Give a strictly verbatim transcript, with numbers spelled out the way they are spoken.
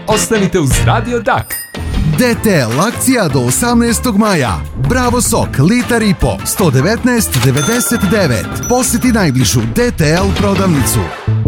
ostanite uz Radio Dak. D T L akcija do osamnaestog maja. Bravo sok, litar i po, sto devetnaest devedeset devet. Posjeti najbližu D T L prodavnicu.